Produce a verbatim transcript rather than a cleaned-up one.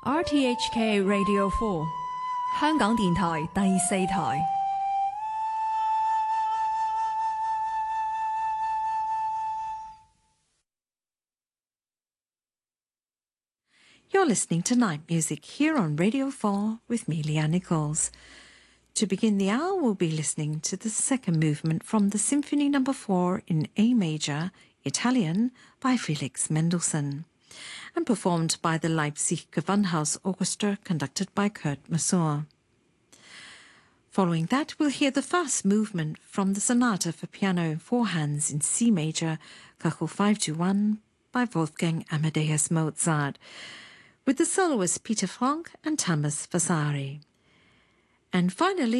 R T H K Radio four 香港電台第四台。 You're listening to Night Music here on Radio four with me, Leanne Nichols. To begin the hour, we'll be listening to the second movement from the Symphony Number four in A Major, Italian, by Felix Mendelssohn, and performed by the Leipzig Gewandhaus Orchestra, conducted by Kurt Masur. Following that, we'll hear the first movement from the Sonata for Piano in Four Hands in C Major, K five two one, by Wolfgang Amadeus Mozart, with the soloists Peter Frank and Thomas Vasari. And finally,